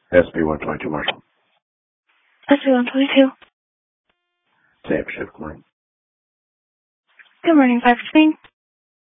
SB 122, Marshall. SB 122. Sam Shift, good morning. Good morning, 5 Spring.